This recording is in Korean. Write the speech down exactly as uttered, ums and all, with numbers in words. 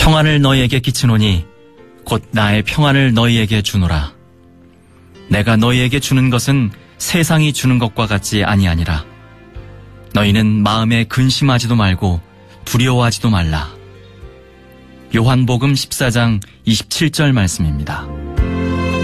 평안을 너희에게 끼치노니 곧 나의 평안을 너희에게 주노라. 내가 너희에게 주는 것은 세상이 주는 것과 같지 아니하니라. 너희는 마음에 근심하지도 말고 두려워하지도 말라. 요한복음 십사 장 이십칠 절 말씀입니다.